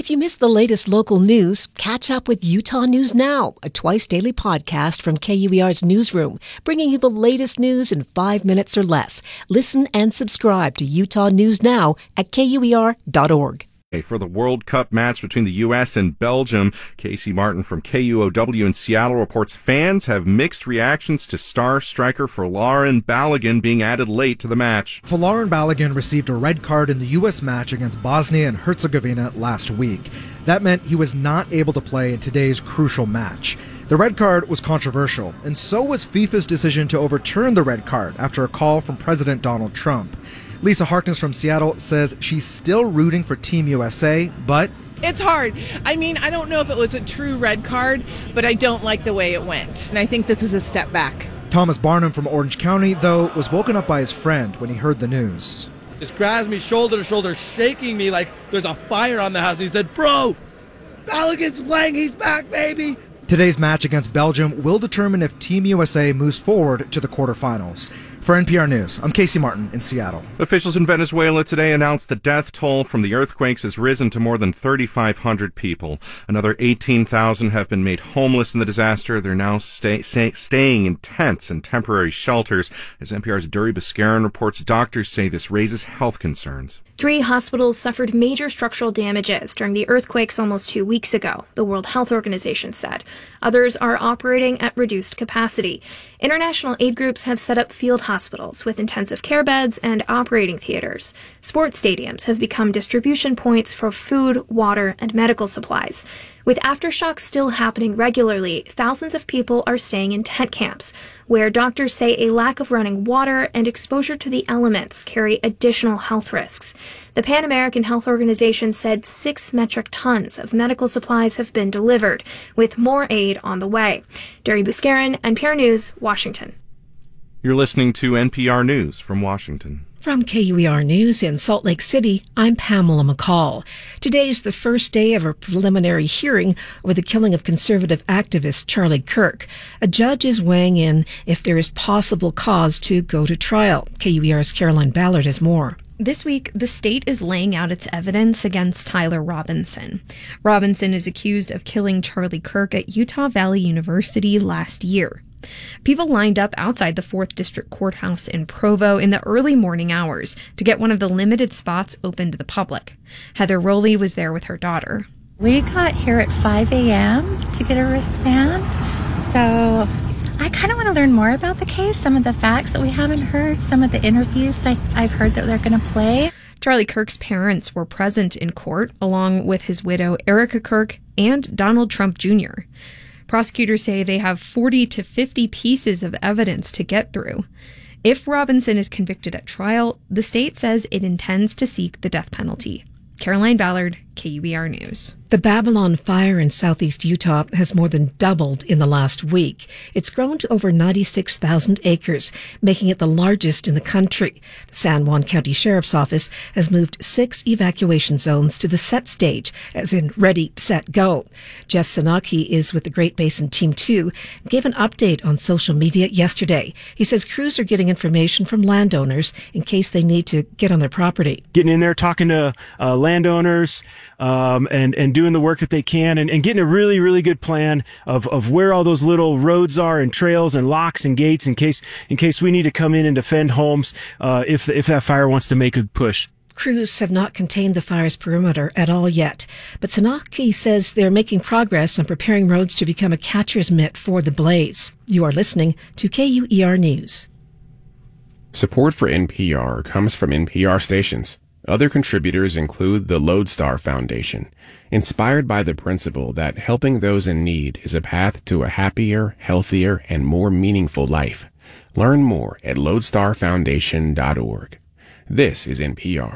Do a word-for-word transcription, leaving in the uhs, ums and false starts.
If you missed the latest local news, catch up with Utah News Now, a twice-daily podcast from K U E R's newsroom, bringing you the latest news in five minutes or less. Listen and subscribe to Utah News Now at K U E R dot org. For the World Cup match between the U S and Belgium, Casey Martin from K U O W in Seattle reports fans have mixed reactions to star striker Folarin Balogun being added late to the match. Folarin Balogun received a red card in the U S match against Bosnia and Herzegovina last week. That meant he was not able to play in today's crucial match. The red card was controversial, and so was FIFA's decision to overturn the red card after a call from President Donald Trump. Lisa Harkness from Seattle says she's still rooting for Team U S A, but it's hard. I mean, I don't know if it was a true red card, but I don't like the way it went. And I think this is a step back. Thomas Barnum from Orange County, though, was woken up by his friend when he heard the news. Just grabs me shoulder to shoulder, shaking me like there's a fire on the house. And he said, "Bro, Balogun's playing. He's back, baby." Today's match against Belgium will determine if Team U S A moves forward to the quarterfinals. For N P R News, I'm Casey Martin in Seattle. Officials in Venezuela today announced the death toll from the earthquakes has risen to more than thirty-five hundred people. Another eighteen thousand have been made homeless in the disaster. They're now stay, stay, staying in tents and temporary shelters. As N P R's Duri Bascarin reports, doctors say this raises health concerns. Three hospitals suffered major structural damages during the earthquakes almost two weeks ago, the World Health Organization said. Others are operating at reduced capacity. International aid groups have set up field hospitals with intensive care beds and operating theaters. Sports stadiums have become distribution points for food, water, and medical supplies. With aftershocks still happening regularly, thousands of people are staying in tent camps, where doctors say a lack of running water and exposure to the elements carry additional health risks. The Pan American Health Organization said six metric tons of medical supplies have been delivered, with more aid on the way. Duri Bascarin, N P R News, Washington. You're listening to N P R News from Washington. From K U E R News in Salt Lake City, I'm Pamela McCall. Today's the first day of a preliminary hearing over the killing of conservative activist Charlie Kirk. A judge is weighing in if there is possible cause to go to trial. K U E R's Caroline Ballard has more. This week, the state is laying out its evidence against Tyler Robinson. Robinson is accused of killing Charlie Kirk at Utah Valley University last year. People lined up outside the fourth District Courthouse in Provo in the early morning hours to get one of the limited spots open to the public. Heather Rowley was there with her daughter. We got here at five a.m. to get a wristband, so I kind of want to learn more about the case, some of the facts that we haven't heard, some of the interviews that I've heard that they're going to play. Charlie Kirk's parents were present in court, along with his widow, Erica Kirk, and Donald Trump Junior Prosecutors say they have forty to fifty pieces of evidence to get through. If Robinson is convicted at trial, the state says it intends to seek the death penalty. Caroline Ballard, K U E R News. The Babylon fire in southeast Utah has more than doubled in the last week. It's grown to over ninety-six thousand acres, making it the largest in the country. The San Juan County Sheriff's Office has moved six evacuation zones to the set stage, as in ready, set, go. Jeff Sanaki is with the Great Basin Team two, and gave an update on social media yesterday. He says crews are getting information from landowners in case they need to get on their property. Getting in there, talking to uh, landowners, um, and, and doing the work that they can, and, and getting a really, really good plan of, of where all those little roads are and trails and locks and gates in case in case we need to come in and defend homes uh, if if that fire wants to make a push. Crews have not contained the fire's perimeter at all yet, but Sanaki says they're making progress on preparing roads to become a catcher's mitt for the blaze. You are listening to K U E R News. Support for N P R comes from N P R stations. Other contributors include the Lodestar Foundation, inspired by the principle that helping those in need is a path to a happier, healthier, and more meaningful life. Learn more at lodestar foundation dot org. This is N P R.